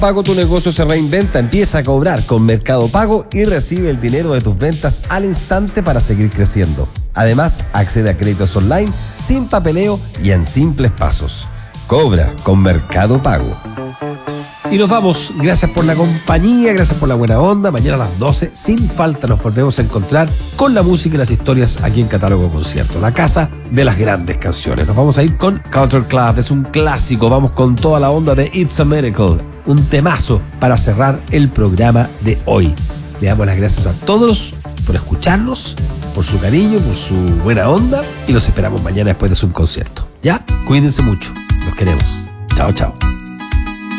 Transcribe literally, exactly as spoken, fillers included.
Pago, tu negocio se reinventa. Empieza a cobrar con Mercado Pago y recibe el dinero de tus ventas al instante para seguir creciendo. Además, accede a créditos online sin papeleo y en simples pasos. Cobra con Mercado Pago. Y nos vamos. Gracias por la compañía, gracias por la buena onda. Mañana a las doce, sin falta, nos volvemos a encontrar con la música y las historias aquí en Catálogo Concierto, la casa de las grandes canciones. Nos vamos a ir con Counterclave, es un clásico. Vamos con toda la onda de It's a Miracle, un temazo para cerrar el programa de hoy. Le damos las gracias a todos por escucharnos, por su cariño, por su buena onda, y los esperamos mañana después de su concierto. ¿Ya? Cuídense mucho. Los queremos. Chao, chao.